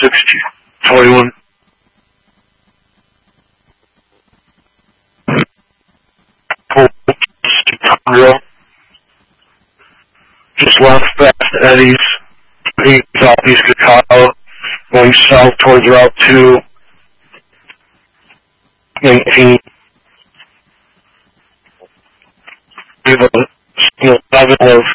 21. Just left past Eddie's, southeast Chicago, going south towards Route 2, 19. We have a 11 of